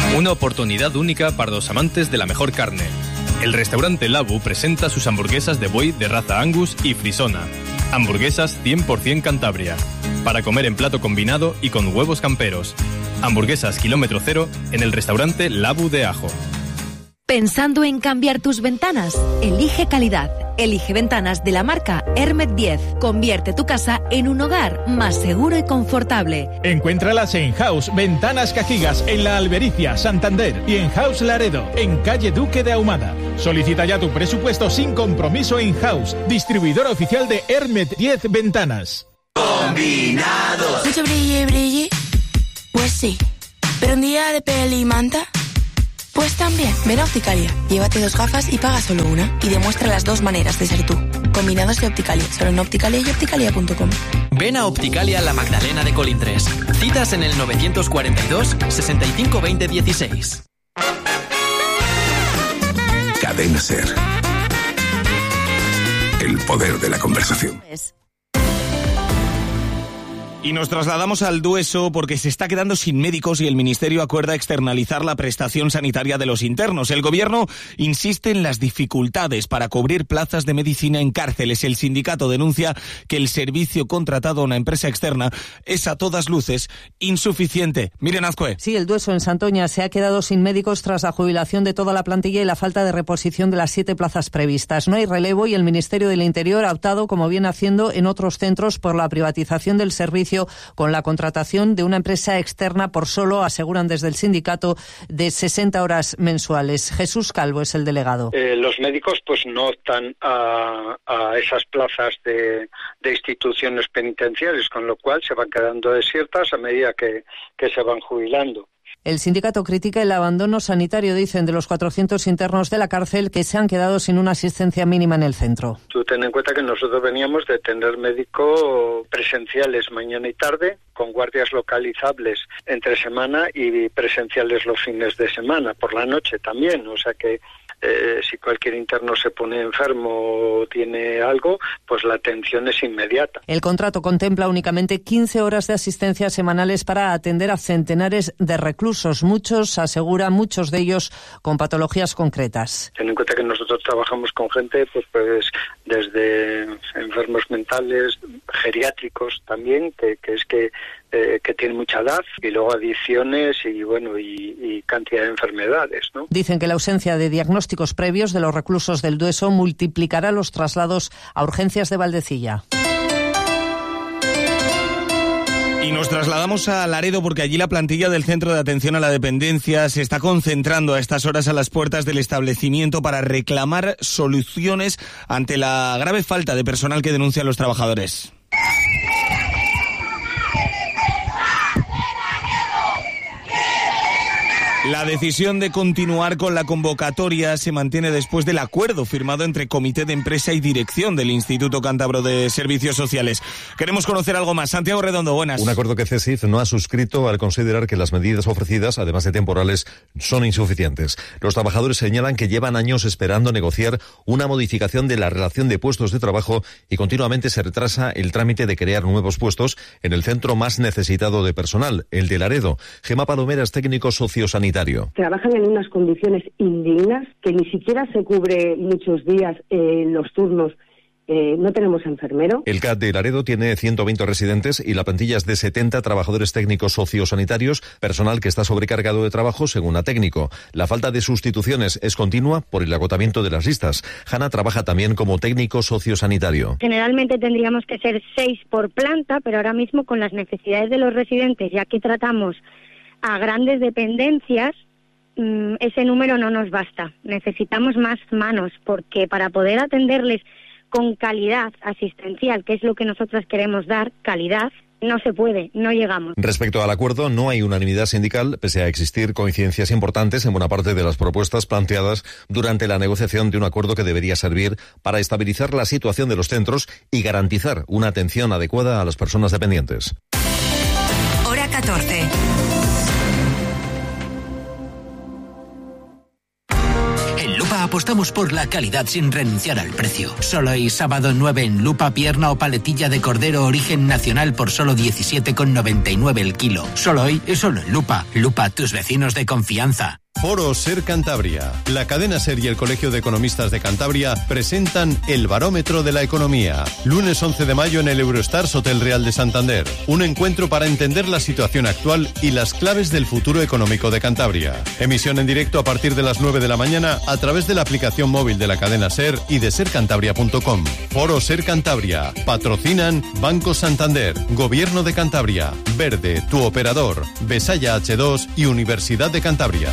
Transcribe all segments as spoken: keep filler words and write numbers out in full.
Una oportunidad única para los amantes de la mejor carne. El restaurante Labu presenta sus hamburguesas de buey de raza Angus y Frisona. Hamburguesas cien por ciento Cantabria. Para comer en plato combinado y con huevos camperos. Hamburguesas kilómetro cero en el restaurante Labu de Ajo. ¿Pensando en cambiar tus ventanas? Elige calidad. Elige ventanas de la marca Hermet diez. Convierte tu casa en un hogar más seguro y confortable. Encuéntralas en House Ventanas Cajigas, en La Albericia, Santander, y en House Laredo, en calle Duque de Ahumada. Solicita ya tu presupuesto sin compromiso en House, distribuidor oficial de Hermet diez Ventanas. Combinados. Mucho brille, brille. Pues sí. Pero un día de peli y manta. Pues también, ven a Opticalia, llévate dos gafas y paga solo una, y demuestra las dos maneras de ser tú. Combinados de Opticalia, solo en Opticalia y opticalia punto com. Ven a Opticalia La Magdalena de Colindres. Citas en el novecientos cuarenta y dos, sesenta y cinco, veinte, dieciséis. Cadena SER. El poder de la conversación. Y nos trasladamos al Dueso porque se está quedando sin médicos y el Ministerio acuerda externalizar la prestación sanitaria de los internos. El Gobierno insiste en las dificultades para cubrir plazas de medicina en cárceles. El sindicato denuncia que el servicio contratado a una empresa externa es a todas luces insuficiente. Miren, Azcue. Sí, el Dueso en Santoña se ha quedado sin médicos tras la jubilación de toda la plantilla y la falta de reposición de las siete plazas previstas. No hay relevo y el Ministerio del Interior ha optado, como viene haciendo en otros centros, por la privatización del servicio con la contratación de una empresa externa por solo, aseguran desde el sindicato, de sesenta horas mensuales. Jesús Calvo es el delegado. Eh, los médicos pues no optan a, a esas plazas de, de instituciones penitenciarias, con lo cual se van quedando desiertas a medida que, que se van jubilando. El sindicato critica el abandono sanitario, dicen, de los cuatrocientos internos de la cárcel que se han quedado sin una asistencia mínima en el centro. Tú ten en cuenta que nosotros veníamos de tener médicos presenciales mañana y tarde, con guardias localizables entre semana y presenciales los fines de semana, por la noche también, o sea que Eh, si cualquier interno se pone enfermo o tiene algo, pues la atención es inmediata. El contrato contempla únicamente quince horas de asistencia semanales para atender a centenares de reclusos, muchos, asegura, muchos de ellos con patologías concretas. Ten en cuenta que nosotros trabajamos con gente pues, pues desde enfermos mentales, geriátricos también, que, que es que Eh, que tiene mucha edad, y luego adicciones y bueno y, y cantidad de enfermedades, ¿no? Dicen que la ausencia de diagnósticos previos de los reclusos del Dueso multiplicará los traslados a urgencias de Valdecilla. Y nos trasladamos a Laredo porque allí la plantilla del Centro de Atención a la Dependencia se está concentrando a estas horas a las puertas del establecimiento para reclamar soluciones ante la grave falta de personal que denuncian los trabajadores. La decisión de continuar con la convocatoria se mantiene después del acuerdo firmado entre Comité de Empresa y Dirección del Instituto Cántabro de Servicios Sociales. Queremos conocer algo más. Santiago Redondo, buenas. Un acuerdo que CESIF no ha suscrito al considerar que las medidas ofrecidas, además de temporales, son insuficientes. Los trabajadores señalan que llevan años esperando negociar una modificación de la relación de puestos de trabajo y continuamente se retrasa el trámite de crear nuevos puestos en el centro más necesitado de personal, el de Laredo. Gemma Palomera es técnico sociosanitario. Trabajan en unas condiciones indignas, que ni siquiera se cubre muchos días eh, los turnos. Eh, no tenemos enfermero. El C A T de Laredo tiene ciento veinte residentes y la plantilla es de setenta trabajadores técnicos sociosanitarios, personal que está sobrecargado de trabajo según a técnico. La falta de sustituciones es continua por el agotamiento de las listas. Hanna trabaja también como técnico sociosanitario. Generalmente tendríamos que ser seis por planta, pero ahora mismo con las necesidades de los residentes, ya que tratamos a grandes dependencias, ese número no nos basta. Necesitamos más manos, porque para poder atenderles con calidad asistencial, que es lo que nosotras queremos dar, calidad, no se puede, no llegamos. Respecto al acuerdo, no hay unanimidad sindical, pese a existir coincidencias importantes en buena parte de las propuestas planteadas durante la negociación de un acuerdo que debería servir para estabilizar la situación de los centros y garantizar una atención adecuada a las personas dependientes. Hora catorce. En Lupa apostamos por la calidad sin renunciar al precio. Solo hoy, sábado nueve, en Lupa, pierna o paletilla de cordero origen nacional por solo diecisiete con noventa y nueve el kilo. Solo hoy y solo en Lupa. Lupa, tus vecinos de confianza. Foro Ser Cantabria. La cadena Ser y el Colegio de Economistas de Cantabria presentan el Barómetro de la Economía. Lunes once de mayo en el Eurostars Hotel Real de Santander. Un encuentro para entender la situación actual y las claves del futuro económico de Cantabria. Emisión en directo a partir de las nueve de la mañana a través de la aplicación móvil de la cadena Ser y de ser cantabria punto com. Foro Ser Cantabria. Patrocinan Banco Santander, Gobierno de Cantabria, Verde, tu operador, Besaya hache dos y Universidad de Cantabria.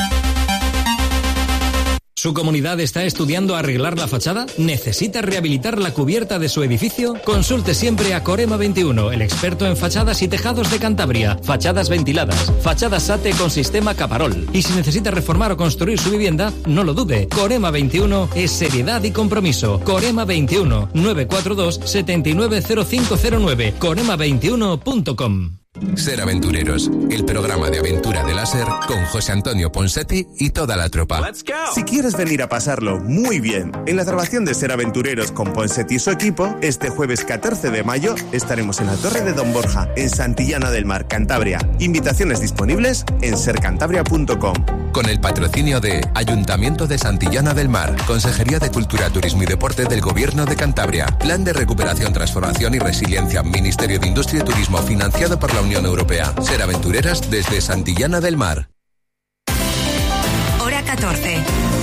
¿Su comunidad está estudiando arreglar la fachada? ¿Necesita rehabilitar la cubierta de su edificio? Consulte siempre a Corema veintiuno, el experto en fachadas y tejados de Cantabria. Fachadas ventiladas, fachadas SATE con sistema Caparol. Y si necesita reformar o construir su vivienda, no lo dude. Corema veintiuno es seriedad y compromiso. Corema veintiuno, nueve cuatro dos, siete nueve cero cinco cero nueve. corema veintiuno punto com. Ser Aventureros, el programa de aventura de láser con José Antonio Ponsetti y toda la tropa. Si quieres venir a pasarlo muy bien en la grabación de Ser Aventureros con Ponsetti y su equipo, este jueves catorce de mayo estaremos en la Torre de Don Borja, en Santillana del Mar, Cantabria. Invitaciones disponibles en ser cantabria punto com. Con el patrocinio de Ayuntamiento de Santillana del Mar, Consejería de Cultura, Turismo y Deporte del Gobierno de Cantabria, Plan de Recuperación, Transformación y Resiliencia, Ministerio de Industria y Turismo, financiado por la Unión Europea. Ser aventureras desde Santillana del Mar. Hora catorce.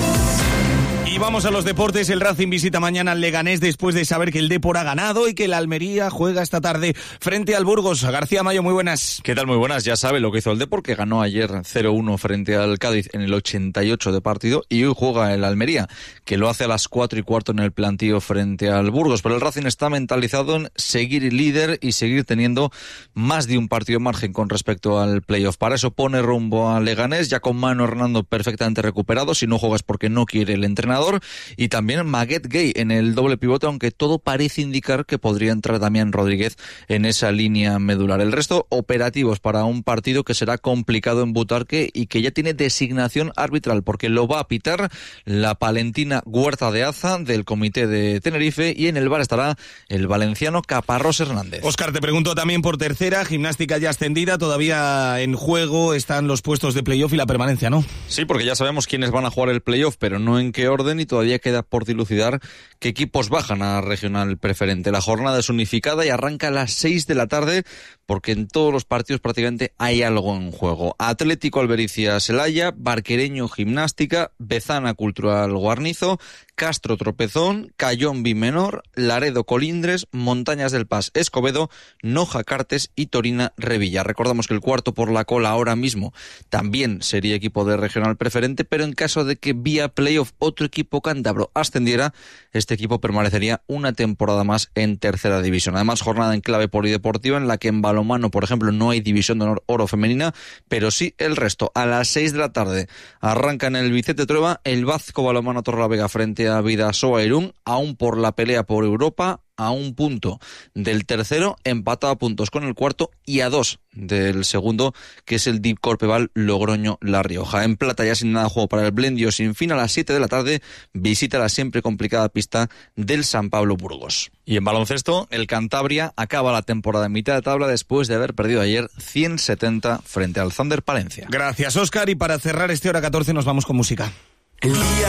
Y vamos a los deportes. El Racing visita mañana al Leganés después de saber que el Depor ha ganado y que el Almería juega esta tarde frente al Burgos. García Mayo, muy buenas. ¿Qué tal? Muy buenas. Ya sabe lo que hizo el Depor, que ganó ayer cero uno frente al Cádiz en el ochenta y ocho de partido, y hoy juega el Almería, que lo hace a las cuatro y cuarto en el plantío frente al Burgos. Pero el Racing está mentalizado en seguir líder y seguir teniendo más de un partido margen con respecto al playoff. Para eso pone rumbo al Leganés, ya con Manu Hernando perfectamente recuperado. Si no juegas porque no quiere el entrenador. Y también Maguette Gay en el doble pivote, aunque todo parece indicar que podría entrar Damián Rodríguez en esa línea medular. El resto operativos para un partido que será complicado en Butarque y que ya tiene designación arbitral, porque lo va a pitar la palentina Huerta de Aza del Comité de Tenerife, y en el V A R estará el valenciano Caparrós Hernández. Óscar, te pregunto también por tercera, Gimnástica ya ascendida, todavía en juego están los puestos de playoff y la permanencia, ¿no? Sí, porque ya sabemos quiénes van a jugar el playoff, pero no en qué orden, y todavía queda por dilucidar qué equipos bajan a regional preferente. La jornada es unificada y arranca a las seis de la tarde, porque en todos los partidos prácticamente hay algo en juego. Atlético Albericia Celaya, Barquereño Gimnástica, Bezana Cultural Guarnizo, Castro Tropezón, Cayón Bimenor, Laredo Colindres, Montañas del Paz Escobedo, Noja Cartes y Torina Revilla. Recordamos que el cuarto por la cola ahora mismo también sería equipo de regional preferente, pero en caso de que vía playoff otro equipo cántabro ascendiera, este equipo permanecería una temporada más en tercera división. Además, jornada en clave polideportiva en la que en balonmano, por ejemplo, no hay división de honor oro femenina, pero sí el resto. A las seis de la tarde arranca en el Vicente Trueba el Vasco Balonmano Torrelavega frente a Bidasoa Irún, aún por la pelea por Europa, a un punto del tercero, empatado a puntos con el cuarto y a dos del segundo, que es el Deep Corpeval Logroño La Rioja. En plata, ya sin nada de juego para el Blendio sin fin, a las siete de la tarde visita la siempre complicada pista del San Pablo Burgos. Y en baloncesto, el Cantabria acaba la temporada en mitad de tabla después de haber perdido ayer ciento setenta frente al Thunder Palencia. Gracias, Óscar, y para cerrar este hora catorce nos vamos con música. El día